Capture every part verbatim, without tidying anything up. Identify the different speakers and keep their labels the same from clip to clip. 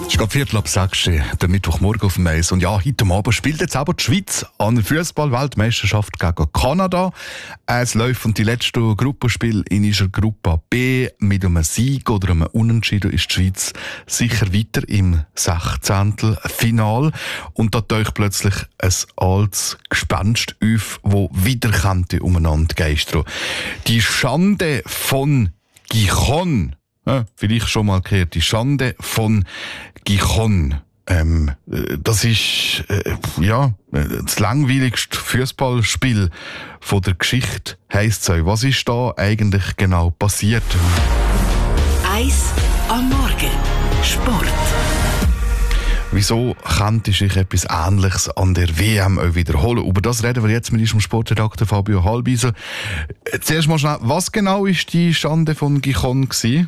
Speaker 1: Es ist gerade Viertel ab sechs, der Mittwochmorgen auf dem Eis. Und ja, heute Abend spielt jetzt aber die Schweiz an der Fußball-Weltmeisterschaft gegen Kanada. Es läuft die letzte Gruppenspiel in ihrer Gruppe B. Mit einem Sieg oder einem Unentschieden ist die Schweiz sicher weiter im Sechzehntelfinal. Und da taucht plötzlich ein altes Gespenst auf, das wieder könnte umeinander geistern. Die Schande von Gijon. Ja, vielleicht schon mal gehört, die Schande von Gijon. Ähm, das ist äh, ja, das langweiligste Fußballspiel von der Geschichte, heisst es. Was ist da eigentlich genau passiert?
Speaker 2: Eis am Morgen. Sport.
Speaker 1: Wieso könnte sich etwas Ähnliches an der W M auch wiederholen? Über das reden wir jetzt mit unserem Sportredakteur Fabio Halbwieser. Zuerst mal schnell, was genau war die Schande von Gijon gewesen?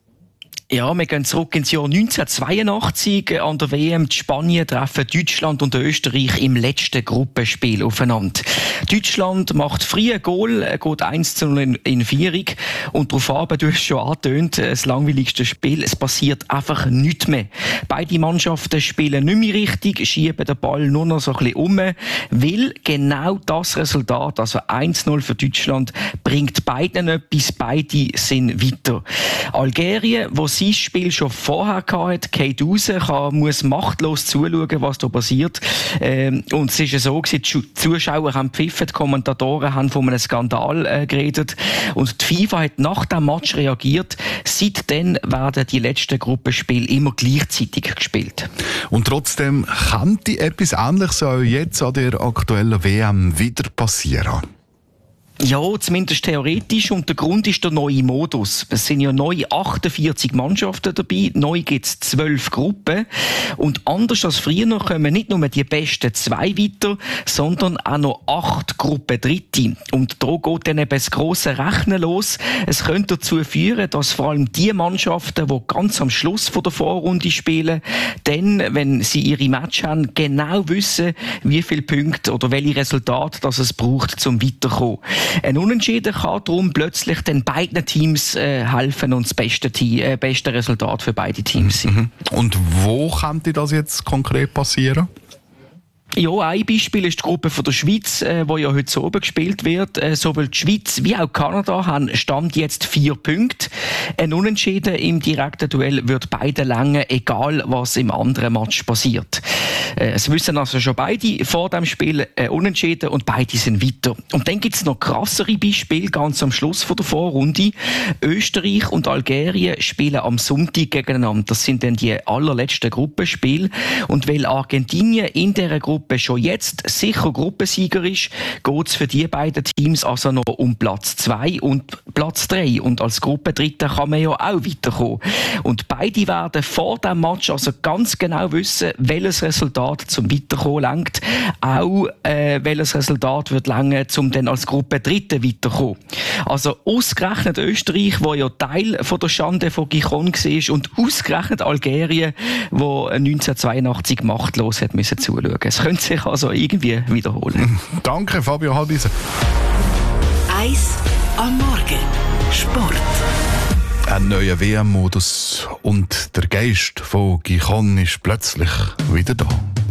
Speaker 3: Ja, wir gehen zurück ins Jahr neunzehnhundertzweiundachtzig. An der W M die Spanien treffen Deutschland und Österreich im letzten Gruppenspiel aufeinander. Deutschland macht früh ein Goal, geht eins zu null in, in Führung. Und darauf du hast schon angetönt, das langweiligste Spiel. Es passiert einfach nichts mehr. Beide Mannschaften spielen nicht mehr richtig, schieben den Ball nur noch so ein bisschen um, weil genau das Resultat, also eins zu null für Deutschland, bringt beiden etwas. Beide sind weiter. Algerien, wo sein Spiel schon vorher hatte, geht raus, kann, muss machtlos zuschauen, was da passiert. Ähm, und es ist ja so, die Zuschauer haben gepfiffen, die Kommentatoren haben von einem Skandal äh, geredet. Und die FIFA hat nach dem Match reagiert. Seitdem werden die letzten Gruppenspiele immer gleichzeitig gespielt.
Speaker 1: Und trotzdem könnte etwas Ähnliches auch jetzt an der aktuellen W M wieder passieren.
Speaker 3: Ja, zumindest theoretisch. Und der Grund ist der neue Modus. Es sind ja neu achtundvierzig Mannschaften dabei. Neu gibt es zwölf Gruppen. Und anders als früher kommen nicht nur die besten zwei weiter, sondern auch noch acht Gruppen Dritte. Und da geht dann eben das grosse Rechnen los. Es könnte dazu führen, dass vor allem die Mannschaften, die ganz am Schluss von der Vorrunde spielen, dann, wenn sie ihre Match haben, genau wissen, wie viele Punkte oder welche Resultate das es braucht, um weiterzukommen. Ein Unentschieden kann darum plötzlich den beiden Teams äh, helfen und das beste, Team, äh, beste Resultat für beide Teams sein.
Speaker 1: Mhm. Und wo könnte das jetzt konkret passieren?
Speaker 3: Ja, ein Beispiel ist die Gruppe von der Schweiz, äh, wo ja heute oben gespielt wird. Äh, sowohl die Schweiz wie auch Kanada haben Stand jetzt vier Punkte. Ein Unentschieden im direkten Duell wird beide langen, egal was im anderen Match passiert. Äh, es wissen also schon beide vor dem Spiel äh, Unentschieden und beide sind weiter. Und dann gibt es noch krassere Beispiele ganz am Schluss von der Vorrunde. Österreich und Algerien spielen am Sonntag gegeneinander. Das sind dann die allerletzten Gruppenspiele. Und weil Argentinien in dieser Gruppe schon jetzt sicher Gruppensieger ist, geht es für die beiden Teams also noch um Platz zwei und Platz drei. Und als Gruppendritter kann man ja auch weiterkommen. Und beide werden vor dem Match also ganz genau wissen, welches Resultat zum Weiterkommen langt, auch äh, welches Resultat wird lange, um dann als Gruppendritter weiterkommen. Also ausgerechnet Österreich, wo ja Teil von der Schande von Gijon war, und ausgerechnet Algerien, wo neunzehnhundertzweiundachtzig machtlos hat müssen zuschauen. Es könnte sich also irgendwie wiederholen.
Speaker 1: Danke, Fabio Halbwieser.
Speaker 2: Eis am Morgen. Sport.
Speaker 1: Ein neuer W M-Modus und der Geist von Gijon ist plötzlich wieder da.